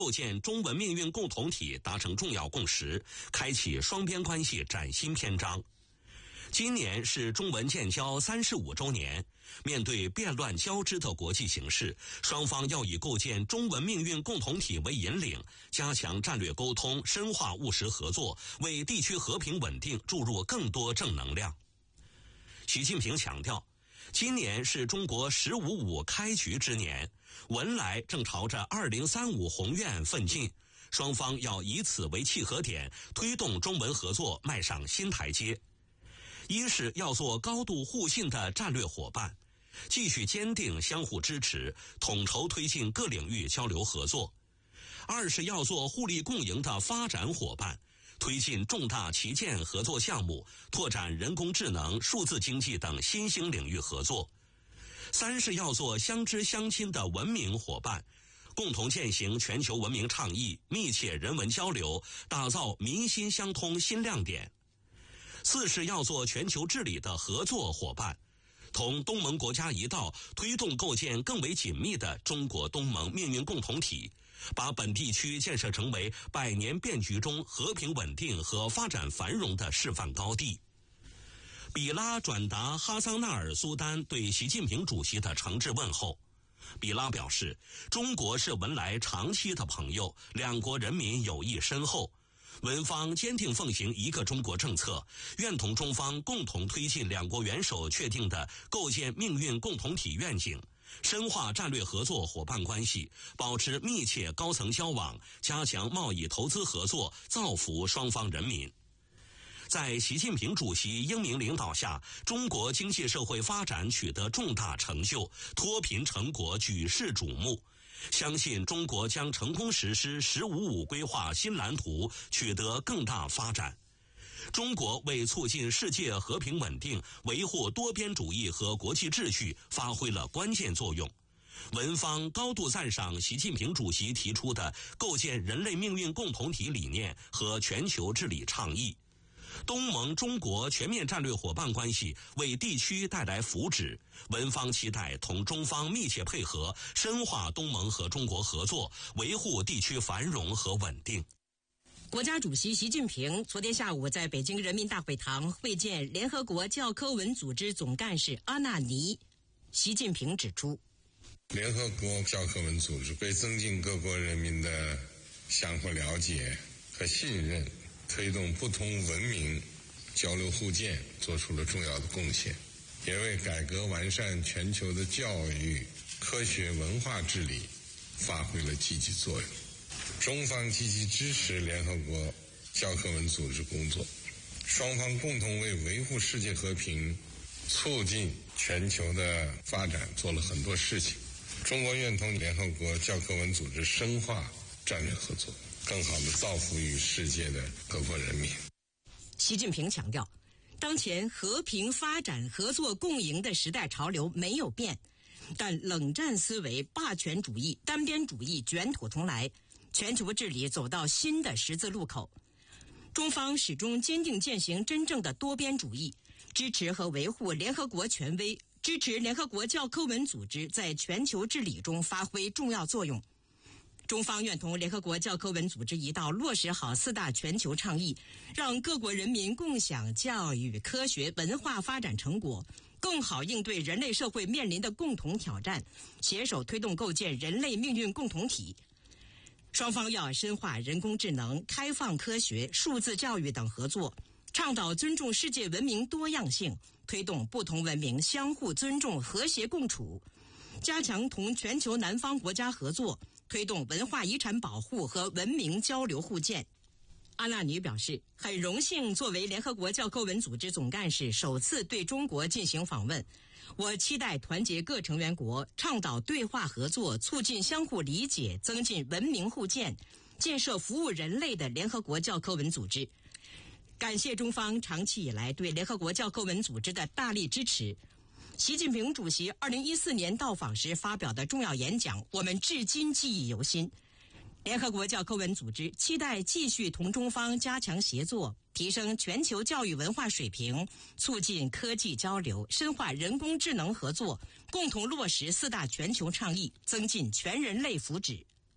构建中文命运共同体达成重要共识，开启双边关系崭新篇章。今年是中文建交35周年，面对变乱交织的国际形势，双方要以构建中文命运共同体为引领，加强战略沟通，深化务实合作，为地区和平稳定注入更多正能量。习近平强调，今年是中国“十五五”开局之年，文莱正朝着2035宏愿奋进，双方要以此为契合点，推动中文合作迈上新台阶。一是要做高度互信的战略伙伴，继续坚定相互支持，统筹推进各领域交流合作；二是要做互利共赢的发展伙伴，推进重大旗舰合作项目，拓展人工智能、数字经济等新兴领域合作；三是要做相知相亲的文明伙伴，共同践行全球文明倡议，密切人文交流，打造民心相通新亮点；四是要做全球治理的合作伙伴，同东盟国家一道，推动构建更为紧密的中国东盟命运共同体，把本地区建设成为百年变局中和平稳定和发展繁荣的示范高地。比拉转达哈桑纳尔苏丹对习近平主席的诚挚问候。比拉表示，中国是文莱长期的朋友，两国人民友谊深厚，文方坚定奉行一个中国政策，愿同中方共同推进两国元首确定的构建命运共同体愿景，深化战略合作伙伴关系，保持密切高层交往，加强贸易投资合作，造福双方人民。在习近平主席英明领导下，中国经济社会发展取得重大成就，脱贫成果举世瞩目。相信中国将成功实施“十五五”规划新蓝图，取得更大发展。中国为促进世界和平稳定、维护多边主义和国际秩序发挥了关键作用。文方高度赞赏习近平主席提出的构建人类命运共同体理念和全球治理倡议。东盟中国全面战略伙伴关系为地区带来福祉，文方期待同中方密切配合，深化东盟和中国合作，维护地区繁荣和稳定。 国家主席习近平昨天下午在北京人民大会堂会见联合国教科文组织总干事阿纳尼。习近平指出， 联合国教科文组织为增进各国人民的相互了解和信任，推动不同文明交流互鉴做出了重要的贡献，也为改革完善全球的教育、科学、文化治理发挥了积极作用。中方积极支持联合国教科文组织工作，双方共同为维护世界和平、促进全球的发展做了很多事情。中国愿同联合国教科文组织深化战略合作，更好地造福于世界的各国人民。 习近平强调，当前和平发展、合作共赢的时代潮流没有变，但冷战思维、霸权主义、单边主义卷土重来，全球治理走到新的十字路口。中方始终坚定践行真正的多边主义，支持和维护联合国权威，支持联合国教科文组织在全球治理中发挥重要作用。中方愿同联合国教科文组织一道落实好4大全球倡议，让各国人民共享教育、科学、文化发展成果，更好应对人类社会面临的共同挑战，携手推动构建人类命运共同体。双方要深化人工智能、开放科学、数字教育等合作，倡导尊重世界文明多样性，推动不同文明相互尊重、和谐共处，加强同全球南方国家合作，推动文化遗产保护和文明交流互鉴。阿纳尼表示，很荣幸作为联合国教科文组织总干事首次对中国进行访问，我期待团结各成员国，倡导对话合作，促进相互理解，增进文明互鉴，建设服务人类的联合国教科文组织。感谢中方长期以来对联合国教科文组织的大力支持。习近平主席2014年到访时发表的重要演讲，我们至今记忆犹新。联合国教科文组织期待继续同中方加强协作，提升全球教育文化水平，促进科技交流，深化人工智能合作，共同落实4大全球倡议，增进全人类福祉。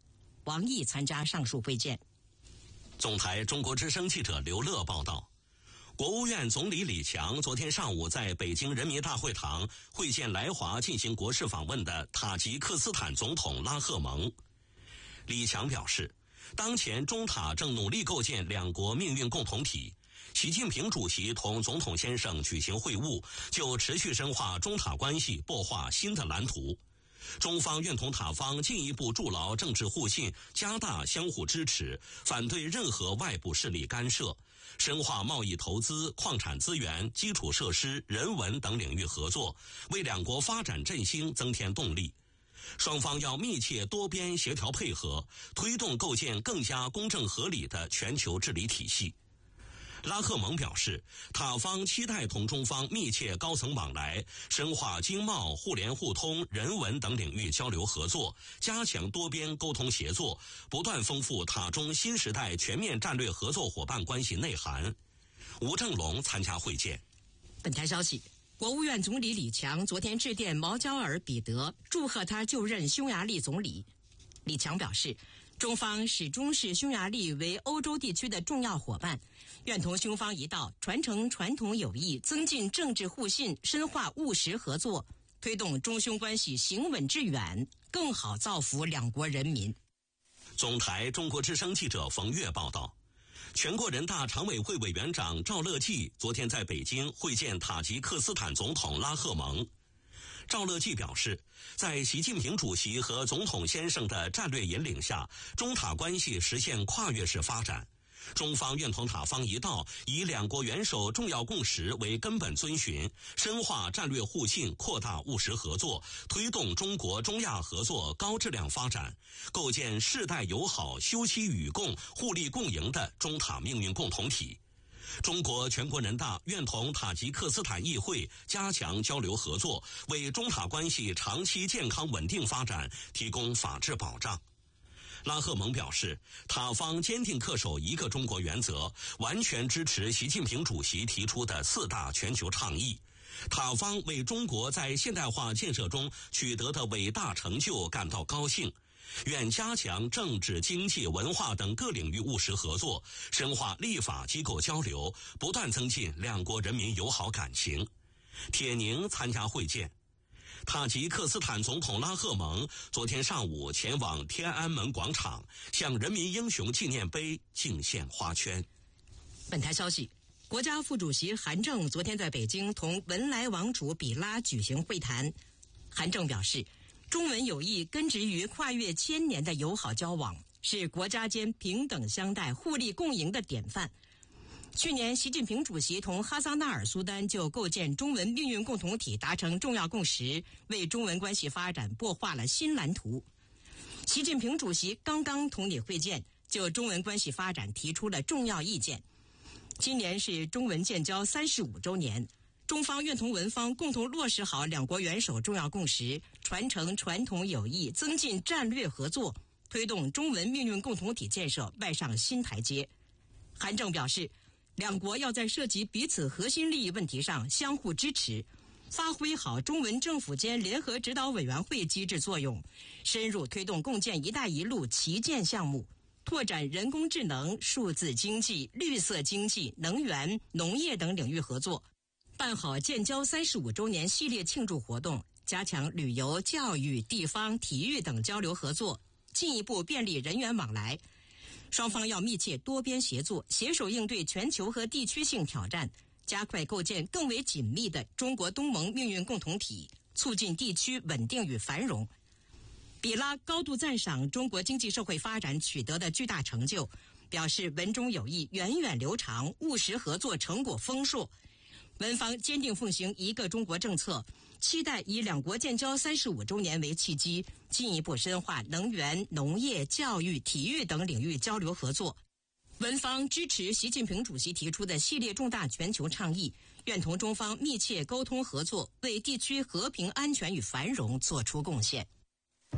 王毅参加上述会见。 总台中国之声记者刘乐报道，国务院总理李强昨天上午在北京人民大会堂会见来华进行国事访问的塔吉克斯坦总统拉赫蒙。李强表示，当前中塔正努力构建两国命运共同体。习近平主席同总统先生举行会晤，就持续深化中塔关系擘画新的蓝图。中方愿同塔方进一步筑牢政治互信，加大相互支持，反对任何外部势力干涉，深化贸易投资、矿产资源、基础设施、人文等领域合作，为两国发展振兴增添动力。双方要密切多边协调配合，推动构建更加公正合理的全球治理体系。拉赫蒙表示，塔方期待同中方密切高层往来，深化经贸、互联互通、人文等领域交流合作，加强多边沟通协作，不断丰富塔中新时代全面战略合作伙伴关系内涵。吴正龙参加会见。 本台消息，国务院总理李强昨天致电毛焦尔彼得，祝贺他就任匈牙利总理。李强表示，中方始终视匈牙利为欧洲地区的重要伙伴，愿同匈方一道传承传统友谊，增进政治互信，深化务实合作，推动中匈关系行稳致远，更好造福两国人民。 总台中国之声记者冯月报道，全国人大常委会委员长赵乐际昨天在北京会见塔吉克斯坦总统拉赫蒙。赵乐际表示，在习近平主席和总统先生的战略引领下，中塔关系实现跨越式发展。中方愿同塔方一道，以两国元首重要共识为根本遵循，深化战略互信，扩大务实合作，推动中国中亚合作高质量发展，构建世代友好、休戚与共、互利共赢的中塔命运共同体。中国全国人大愿同塔吉克斯坦议会加强交流合作，为中塔关系长期健康稳定发展提供法治保障。拉赫蒙表示，塔方坚定恪守一个中国原则，完全支持习近平主席提出的4大全球倡议。塔方为中国在现代化建设中取得的伟大成就感到高兴，愿加强政治、经济、文化等各领域务实合作，深化立法机构交流，不断增进两国人民友好感情。铁凝参加会见。塔吉克斯坦总统拉赫蒙昨天上午前往天安门广场，向人民英雄纪念碑敬献花圈。 本台消息，国家副主席韩正昨天在北京同文莱王储比拉举行会谈。韩正表示，中文友谊根植于跨越1000年的友好交往，是国家间平等相待、互利共赢的典范。去年，习近平主席同哈萨纳尔苏丹就构建中文命运共同体达成重要共识，为中文关系发展擘画了新蓝图。习近平主席刚刚同你会见，就中文关系发展提出了重要意见。今年是中文建交35周年，中方愿同文方共同落实好两国元首重要共识，传承传统友谊，增进战略合作，推动中文命运共同体建设迈上新台阶。韩正表示，两国要在涉及彼此核心利益问题上相互支持，发挥好中文政府间联合指导委员会机制作用，深入推动共建“一带一路”旗舰项目，拓展人工智能、数字经济、绿色经济、能源、农业等领域合作，办好建交35周年系列庆祝活动，加强旅游、教育、地方、体育等交流合作，进一步便利人员往来。双方要密切多边协作，携手应对全球和地区性挑战，加快构建更为紧密的中国东盟命运共同体，促进地区稳定与繁荣。比拉高度赞赏中国经济社会发展取得的巨大成就，表示文中友谊源远流长，务实合作成果丰硕。文方坚定奉行一个中国政策，期待以两国建交35周年为契机，进一步深化能源、农业、教育、体育等领域交流合作。文方支持习近平主席提出的系列重大全球倡议，愿同中方密切沟通合作，为地区和平安全与繁荣作出贡献。 您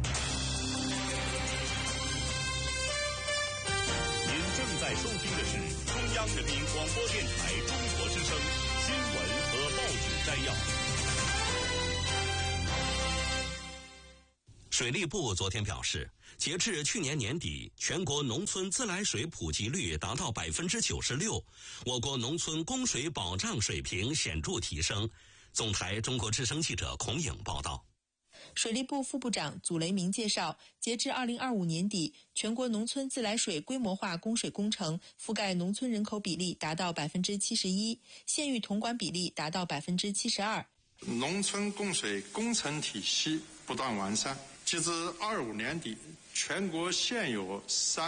正在收听的是中央人民广播电台中国之声新闻和报纸摘要。 水利部昨天表示， 截至去年年底，全国农村自来水普及率达到 96%， 我国农村供水保障水平显著提升。总台中国之声记者孔颖报道。 水利部副部长祖雷明介绍，截至2025年底，全国农村自来水规模化供水工程覆盖农村人口比例达到 71%， 县域统管比例达到 72%。 农村供水工程体系不断完善，截至25年底，全国现有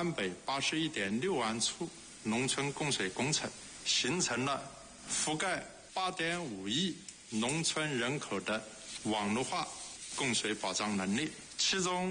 381.6万处农村供水工程，形成了覆盖8.5亿农村人口的网络化供水保障能力，其中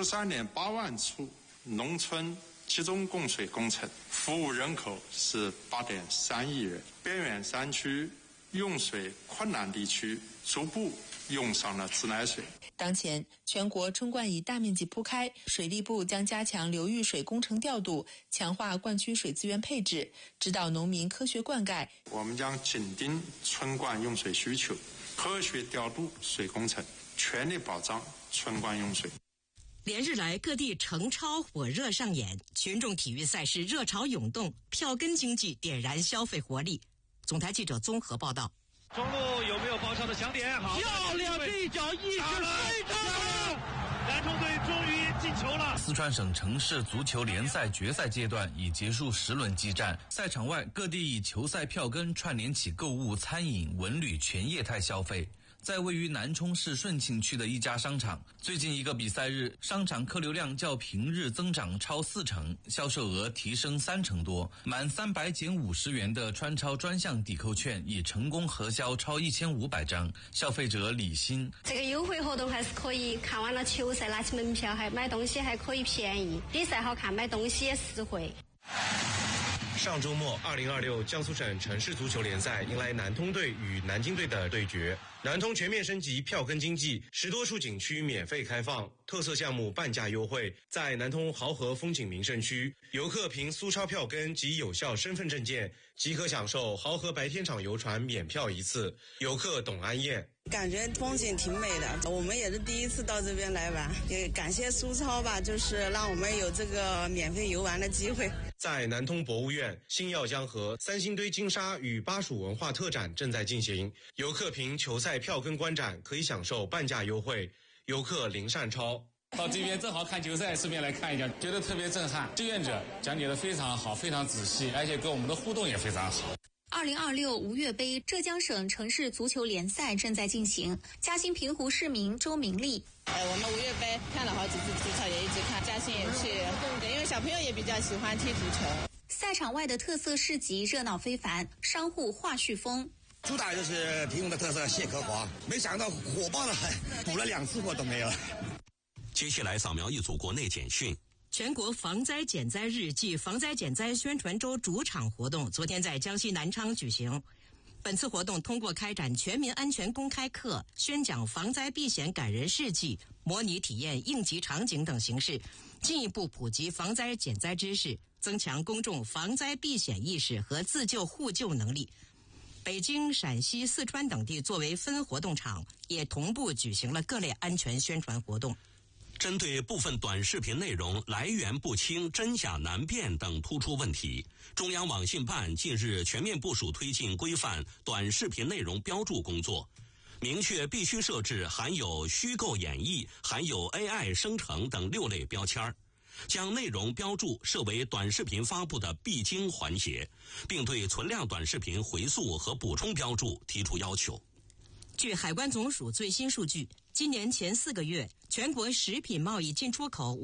43.8万处农村集中供水工程，服务人口是8.3亿人，边远山区、用水困难地区逐步用上了自来水。 当前，全国春灌已大面积铺开，水利部将加强流域水工程调度，强化灌区水资源配置，指导农民科学灌溉。 我们将紧盯春灌用水需求，科学调度水工程，全力保障春灌用水。 连日来，各地诚超火热上演，群众体育赛事热潮涌动，票根经济点燃消费活力。总台记者综合报道。 中路有没有爆超的响点？好， 漂亮，这一脚意识非常好， 南充队终于进球了。 四川省城市足球联赛决赛阶段已结束10轮激战，赛场外各地以球赛票根串联起购物、餐饮、文旅全业态消费。在位于南充市顺庆区的一家商场，最近一个比赛日，商场客流量较平日增长超40%，销售额提升30%多。满300减50元的川超专项抵扣券已成功核销超1500张，消费者李欣。 这个优惠活动还是可以，看完了球赛拿起门票，还买东西还可以便宜，比赛好看，买东西也实惠。 上周末，2026江苏省城市足球联赛迎来南通队与南京队的对决。南通全面升级票根经济，10多处景区免费开放，特色项目半价优惠。在南通濠河风景名胜区，游客凭苏超票根及有效身份证件，即可享受濠河白天场游船免票1次。游客董安燕。 感觉风景挺美的，我们也是第一次到这边来玩，也感谢苏超吧，就是让我们有这个免费游玩的机会。 在南通博物院，星耀江河、三星堆金沙与巴蜀文化特展正在进行，游客凭球赛票根观展可以享受半价优惠。游客林善超。 到这边正好看球赛，顺便来看一下，觉得特别震撼。志愿者讲解得非常好，非常仔细，而且跟我们的互动也非常好。 2026吴越杯浙江省城市足球联赛正在进行，嘉兴平湖市民周明丽。 我们吴越杯看了好几次足球，也一直看，嘉兴也去，因为小朋友也比较喜欢踢足球。 赛场外的特色市集热闹非凡，商户话絮风。 主打就是平湖的特色蟹壳黄，没想到火爆了，补了2次货都没有。 接下来扫描一组国内简讯。 全国防灾减灾日暨防灾减灾宣传周主场活动昨天在江西南昌举行。本次活动通过开展全民安全公开课、宣讲防灾避险感人事迹、模拟体验应急场景等形式，进一步普及防灾减灾知识，增强公众防灾避险意识和自救互救能力。北京、陕西、四川等地作为分活动场，也同步举行了各类安全宣传活动。 针对部分短视频内容来源不清、真假难辨等突出问题，中央网信办近日全面部署推进规范短视频内容标注工作，明确必须设置含有虚构演绎、含有 AI 生成等6类标签，将内容标注设为短视频发布的必经环节，并对存量短视频回溯和补充标注提出要求。 据海关总署最新数据，今年前4个月，全国食品贸易进出口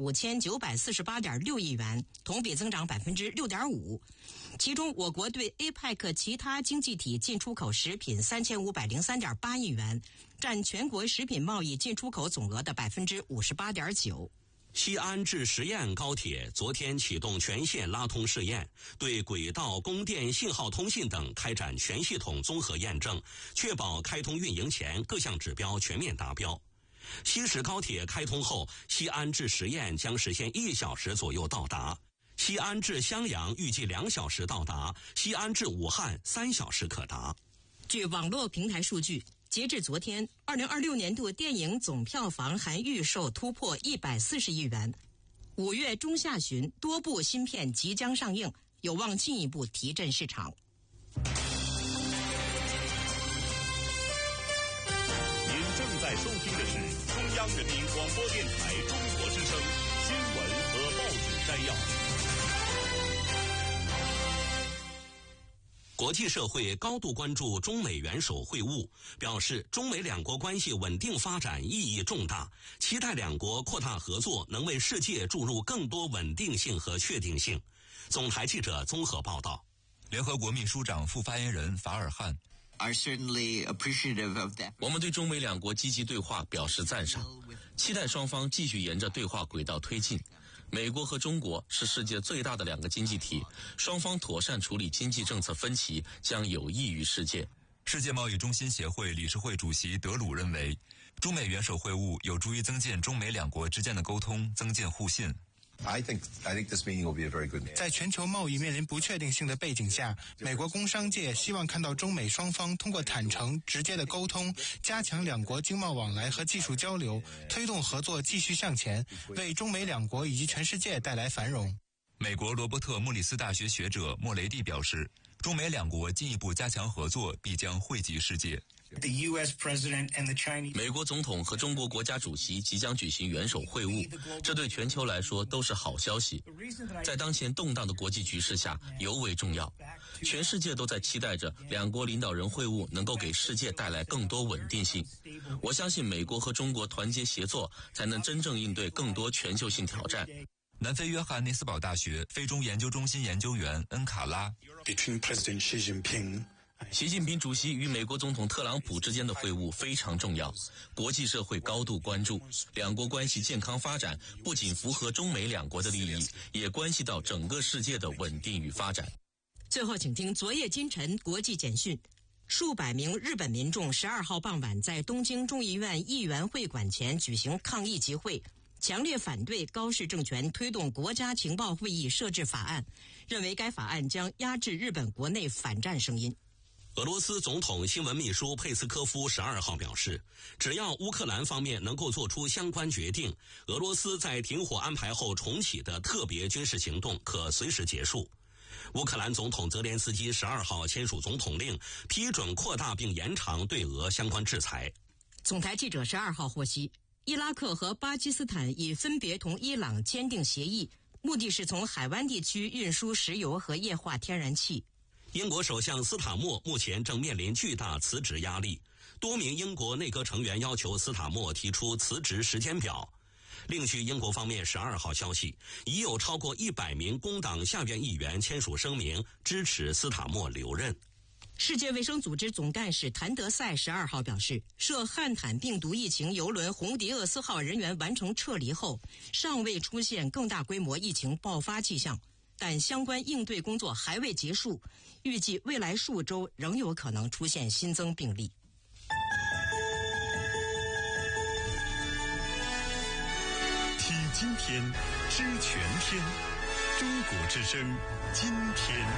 5948.6亿元，同比增长6.5%。其中，我国对 APEC 其他经济体进出口食品3503.8亿元，占全国食品贸易进出口总额的58.9%。 西安至十堰高铁昨天启动全线拉通试验，对轨道、供电、信号通信等开展全系统综合验证，确保开通运营前各项指标全面达标。西石高铁开通后，西安至十堰将实现1小时左右到达，西安至襄阳预计2小时到达，西安至武汉3小时可达。 据网络平台数据，截至昨天，2026年度电影总票房含预售突破140亿元。 5月中下旬，多部新片即将上映，有望进一步提振市场。 您正在收听的是中央人民广播电台中国之声新闻和报纸摘要。 国际社会高度关注中美元首会晤，表示中美两国关系稳定发展意义重大，期待两国扩大合作能为世界注入更多稳定性和确定性。总台记者综合报道。 联合国秘书长副发言人法尔汉。 我们对中美两国积极对话表示赞赏，期待双方继续沿着对话轨道推进。美国和中国是世界最大的两个经济体，双方妥善处理经济政策分歧将有益于世界。 世界贸易中心协会理事会主席德鲁认为，中美元首会晤有助于增进中美两国之间的沟通，增进互信。 在全球贸易面临不确定性的背景下，美国工商界希望看到中美双方通过坦诚、直接的沟通，加强两国经贸往来和技术交流，推动合作继续向前，为中美两国以及全世界带来繁荣。 美国罗伯特莫里斯大学学者莫雷蒂表示，中美两国进一步加强合作，必将惠及世界。 美国总统和中国国家主席即将举行元首会晤，这对全球来说都是好消息。在当前动荡的国际局势下尤为重要，全世界都在期待着两国领导人会晤能够给世界带来更多稳定性。我相信美国和中国团结协作，才能真正应对更多全球性挑战。 南非约翰内斯堡大学非中研究中心研究员恩卡拉。 习近平主席与美国总统特朗普之间的会晤非常重要，国际社会高度关注，两国关系健康发展不仅符合中美两国的利益，也关系到整个世界的稳定与发展。 最后请听昨夜今晨国际简讯。数百名日本民众12号傍晚在东京众议院议员会馆前举行抗议集会，强烈反对高市政权推动国家情报会议设置法案，认为该法案将压制日本国内反战声音。 俄罗斯总统新闻秘书佩斯科夫12号表示，只要乌克兰方面能够做出相关决定，俄罗斯在停火安排后重启的特别军事行动可随时结束。乌克兰总统泽连斯基12号签署总统令，批准扩大并延长对俄相关制裁。 总台记者12号获悉，伊拉克和巴基斯坦已分别同伊朗签订协议，目的是从海湾地区运输石油和液化天然气。 英国首相斯塔默目前正面临巨大辞职压力，多名英国内阁成员要求斯塔默提出辞职时间表。另据英国方面12号消息，已有超过100名工党下院议员签署声明，支持斯塔默留任。 世界卫生组织总干事谭德赛12号表示，涉汉坦病毒疫情邮轮红迪厄斯号人员完成撤离后，尚未出现更大规模疫情爆发迹象，但相关应对工作还未结束，预计未来数周仍有可能出现新增病例。 听今天，知全天，中国之声，今天。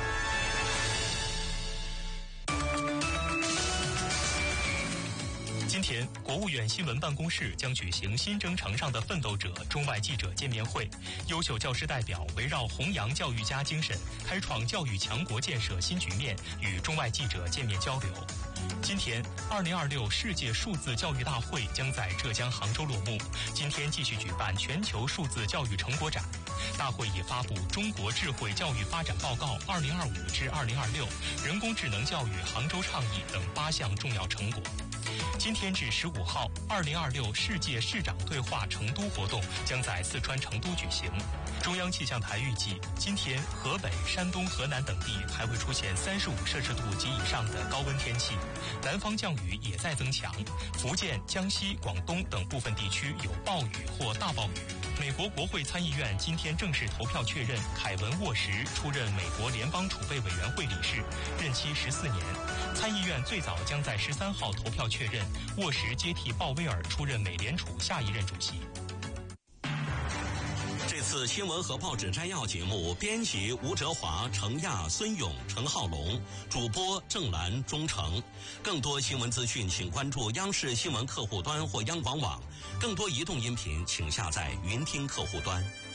今天，国务院新闻办公室将举行新征程上的奋斗者中外记者见面会，优秀教师代表围绕弘扬教育家精神，开创教育强国建设新局面，与中外记者见面交流。今天，2026世界数字教育大会将在浙江杭州落幕，今天继续举办全球数字教育成果展。大会已发布《中国智慧教育发展报告2025至2026》、人工智能教育杭州倡议等8项重要成果。今天至15号，2026世界市长对话成都活动将在四川成都举行。中央气象台预计，今天河北、山东、河南等地还会出现35摄氏度及以上的高温天气，南方降雨也在增强，福建、江西、广东等部分地区有暴雨或大暴雨。美国国会参议院今天正式投票确认凯文·沃什出任美国联邦储备委员会理事，任期14年。参议院最早将在13号投票确认沃什接替鲍威尔出任美联储下一任主席。 这次新闻和报纸摘要节目，编辑吴哲华、程亚、孙勇、陈浩龙，主播郑兰、钟诚。更多新闻资讯，请关注央视新闻客户端或央广网。更多移动音频，请下载云听客户端。